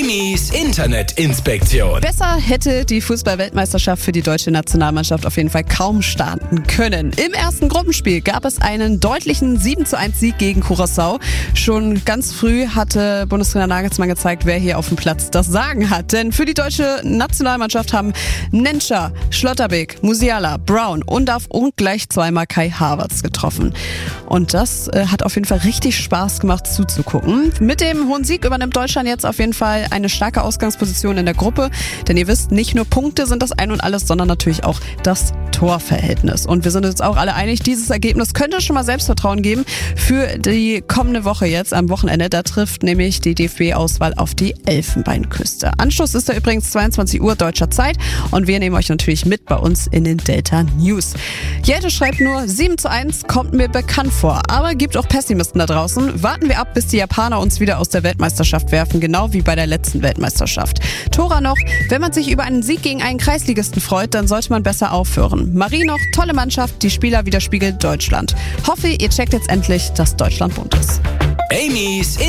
Amy's Internetinspektion. Besser hätte die Fußball-Weltmeisterschaft für die deutsche Nationalmannschaft auf jeden Fall kaum starten können. Im ersten Gruppenspiel gab es einen deutlichen 7:1 Sieg gegen Curaçao. Schon ganz früh hatte Bundestrainer Nagelsmann gezeigt, wer hier auf dem Platz das Sagen hat. Denn für die deutsche Nationalmannschaft haben Netscher, Schlotterbeck, Musiala, Brown, Undav und gleich zweimal Kai Havertz getroffen. Und das hat auf jeden Fall richtig Spaß gemacht zuzugucken. Mit dem hohen Sieg übernimmt Deutschland jetzt auf jeden Fall eine starke Ausgangsposition in der Gruppe. Denn ihr wisst, nicht nur Punkte sind das Ein und Alles, sondern natürlich auch das Torverhältnis. Und wir sind uns auch alle einig, dieses Ergebnis könnte schon mal Selbstvertrauen geben für die kommende Woche jetzt am Wochenende. Da trifft nämlich die DFB-Auswahl auf die Elfenbeinküste. Anschluss ist da übrigens 22 Uhr deutscher Zeit und wir nehmen euch natürlich mit bei uns in den Delta News. Jelte schreibt nur, 7:1 kommt mir bekannt vor, aber gibt auch Pessimisten da draußen. Warten wir ab, bis die Japaner uns wieder aus der Weltmeisterschaft werfen, genau wie bei der letzten Weltmeisterschaft. Tora noch, wenn man sich über einen Sieg gegen einen Kreisligisten freut, dann sollte man besser aufhören. Marie noch, tolle Mannschaft, die Spieler widerspiegelt Deutschland. Hoffe, ihr checkt jetzt endlich, dass Deutschland bunt ist. Amy's